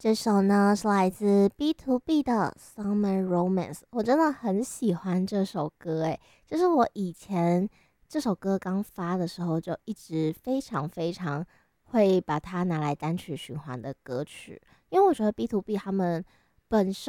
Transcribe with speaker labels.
Speaker 1: 这首呢是来自 B2B 的《Summer Romance》，我真的很喜欢这首歌诶，就是我以前这首歌刚发的时候就一直非常会把它拿来单曲循环的歌曲，因为我觉得 B2B 他们